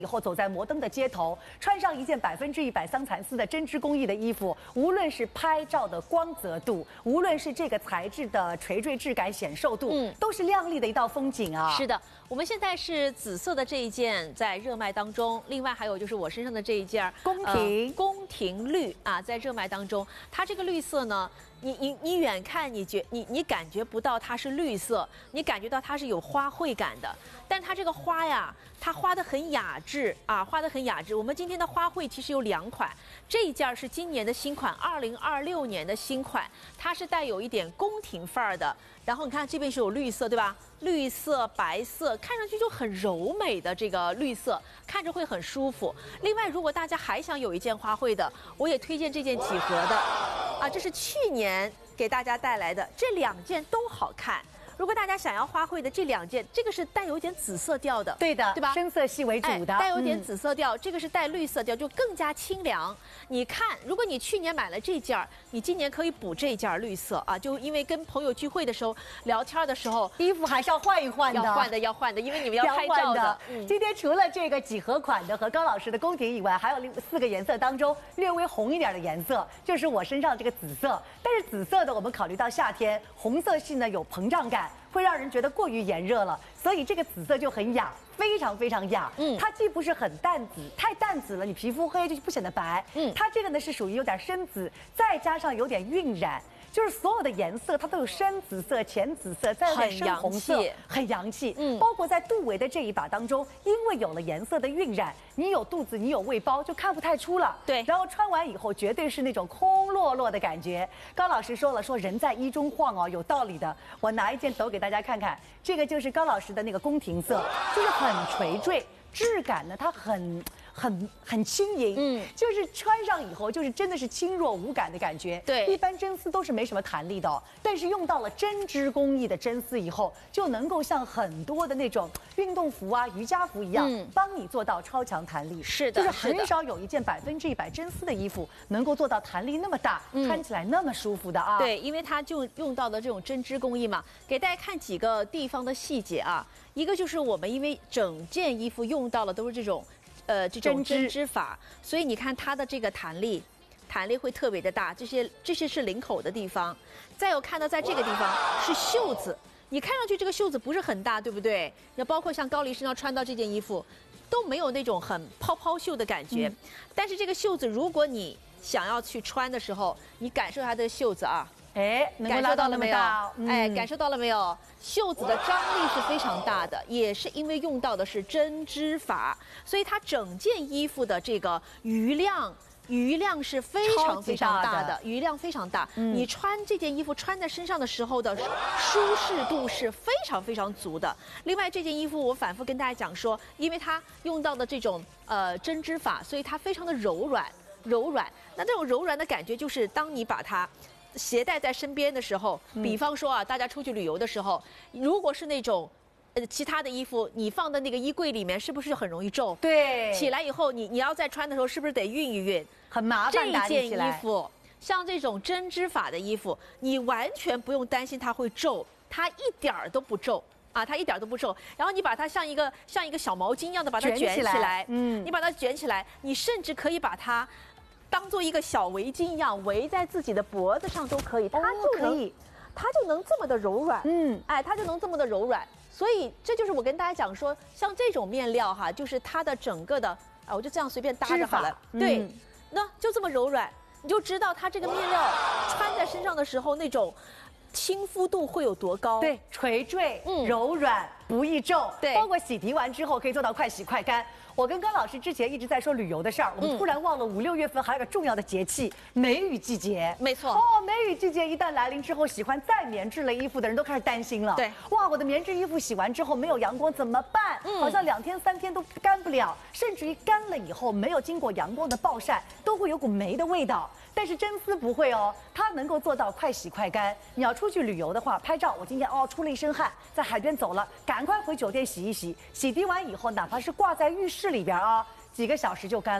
以后走在摩登的街头，穿上一件100%桑蚕丝的针织工艺的衣服，无论是拍照的光泽度，无论是这个材质的垂坠质感、显瘦度，都是亮丽的一道风景啊。 是的，我们现在是紫色的这一件在热卖当中，另外还有就是我身上的这一件宫廷绿啊，在热卖当中。它这个绿色呢，你远看你感觉不到它是绿色，你感觉到它是有花卉感的，但它这个花呀，它花得很雅致啊，花得很雅致。我们今天的花卉其实有2款，这一件是今年的新款，2026年的新款，它是带有一点宫廷范儿的。然后你看这边是有绿色，对吧？绿色、白色，看上去就很柔美的这个绿色，看着会很舒服。另外，如果大家还想有一件花卉的，我也推荐这件几何的，啊，这是去年给大家带来的，这2件都好看。如果大家想要花卉的这2件，这个是带有点紫色调的， 对的， 对吧？ 深色系为主的， 带有点紫色调，这个是带绿色调，就更加清凉。你看，如果你去年买了这件，你今年可以补这件绿色啊，就因为跟朋友聚会的时时候聊天的时候， 衣服还是要换一换的， 要换的，因为你们要拍照的。 今天除了这个几何款的和高老师的宫廷以外，还有4个颜色当中略微红一点的颜色，就是我身上这个紫色。但是紫色的我们考虑到夏天，红色系呢有膨胀感，会让人觉得过于炎热了，所以这个紫色就很雅，非常非常雅。它既不是很淡紫，太淡紫了你皮肤黑就不显得白。它这个呢是属于有点深紫，再加上有点晕染。就是所有的颜色，它都有深紫色、浅紫色，再有点深红色，很洋气。包括在肚围的这一把当中，因为有了颜色的晕染，你有肚子，你有胃包，就看不太出了。 对， 然后穿完以后，绝对是那种空落落的感觉。高老师说了，说人在衣中晃哦，有道理的。我拿一件抖给大家看看，这个就是高老师的那个宫廷色，就是很垂坠，质感呢，它很轻盈，就是穿上以后就是真的是轻若无感的感觉。 对， 一般真丝都是没什么弹力的哦，但是用到了针织工艺的真丝以后，就能够像很多的那种运动服啊、瑜伽服一样，帮你做到超强弹力。 是的， 就是很少有一件100%真丝的衣服能够做到弹力那么大，穿起来那么舒服的啊。 对，因为它就用到的这种针织工艺嘛，给大家看几个地方的细节啊。一个就是我们因为整件衣服用到了都是这种针织法，所以你看它的这个弹力会特别的大。这些是领口的地方，再有看到在这个地方是袖子，你看上去这个袖子不是很大，对不对？也包括像高黎身上穿到这件衣服，都没有那种很泡袖的感觉。但是这个袖子，如果你想要去穿的时候，你感受它的袖子啊。感受到了没有？感受到了没有？袖子的张力是非常大的，也是因为用到的是针织法，所以它整件衣服的这个余量是非常非常大的，余量非常大。你穿这件衣服穿在身上的时候的舒适度是非常非常足的。另外，这件衣服我反复跟大家讲说，因为它用到的这种针织法，所以它非常的柔软。那这种柔软的感觉，就是当你把它携带在身边的时候，比方说啊，大家出去旅游的时候，如果是那种其他的衣服，你放在那个衣柜里面，是不是很容易皱？ 对， 起来以后你要再穿的时候，是不是得熨一熨？ 很麻烦。 这件衣服像这种针织法的衣服，你完全不用担心它会皱，它一点儿都不皱。它一点都不皱，然后你把它像一个小毛巾一样的把它卷起来，你把它卷起来，你甚至可以把它当做一个小围巾一样围在自己的脖子上都可以，它就能这么的柔软，它就能这么的柔软。所以这就是我跟大家讲说，像这种面料哈，就是它的整个的我就这样随便搭着好了，对，那就这么柔软，你就知道它这个面料穿在身上的时候那种亲肤度会有多高？ 对，垂坠、柔软，不易皱。 对， 包括洗涤完之后可以做到快洗快干。我跟高老师之前一直在说旅游的事儿，我们突然忘了5、6月份还有个重要的节气——梅雨季节。 没错。 梅雨季节一旦来临之后，喜欢再棉质类衣服的人都开始担心了。 对， 哇，我的棉质衣服洗完之后没有阳光怎么办？好像2天3天都干不了，甚至于干了以后没有经过阳光的暴晒，都会有股霉的味道。但是真丝不会哦，它能够做到快洗快干。你要出去旅游的话，拍照，我今天出了一身汗，在海边走了，赶快回酒店洗一洗，洗涤完以后，哪怕是挂在浴室里边几个小时就干了。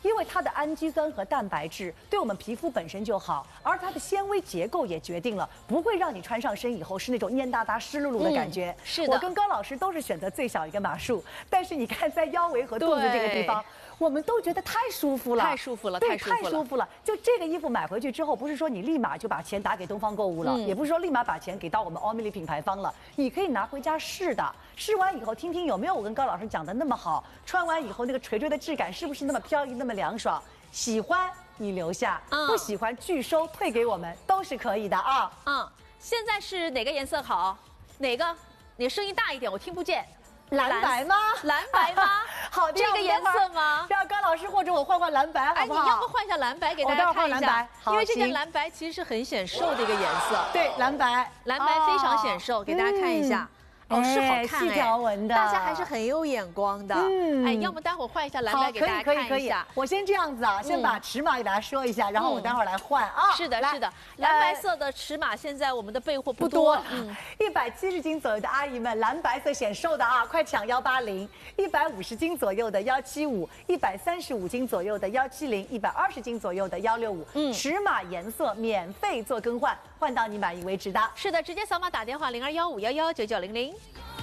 因为它的氨基酸和蛋白质对我们皮肤本身就好，而它的纤维结构也决定了不会让你穿上身以后是那种黏哒哒、湿漉漉的感觉。 是的， 我跟高老师都是选择最小一个码数，但是你看在腰围和肚子这个地方。我们都觉得太舒服了， 太舒服了， 对，太舒服了。就这个衣服买回去之后，不是说你立马就把钱打给东方购物了，也不是说立马把钱给到我们欧米丽品牌方了，你可以拿回家试的，试完以后听听有没有我跟高老师讲的那么好，穿完以后那个垂坠的质感是不是那么飘逸、那么凉爽？喜欢你留下，不喜欢拒收退给我们都是可以的啊。 现在是哪个颜色好？哪个？你声音大一点，我听不见。 蓝白吗？ 蓝白吗？ 好， 这个颜色吗？ 让高老师或者我换蓝白，好不好？ 你要不换一下蓝白给大家看一下？因为这件蓝白其实是很显瘦的一个颜色。 对，蓝白非常显瘦，给大家看一下。是好看细条纹的， 大家还是很有眼光的。要么待会儿换一下蓝白给大家看一下。 我先这样子啊，先把尺码给大家说一下，然后我待会儿来换啊。 是的，蓝白色的尺码现在我们的备货不多 ，170斤左右的阿姨们，蓝白色显瘦的啊，快抢180；150斤左右的175；135斤左右的170；120斤左右的165。尺码颜色免费做更换，换到你满意为止的。 是的，直接扫码打电话0215119900。